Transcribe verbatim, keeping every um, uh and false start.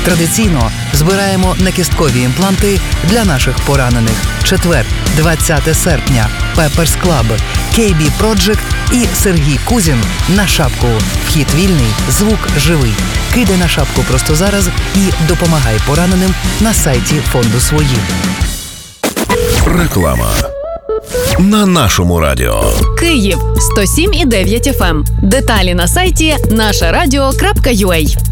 Традиційно збираємо накісткові імпланти для наших поранених. Четвер, двадцяте серпня. Pepper's Club, кей бі Project і Сергій Кузін на шапку. Вхід вільний, звук живий. Кидай на шапку просто зараз і допомагай пораненим на сайті фонду «Свої». Реклама на нашому радіо. Київ сто сім і дев'ять еф ем. Деталі на сайті наша радіо крапка ю а.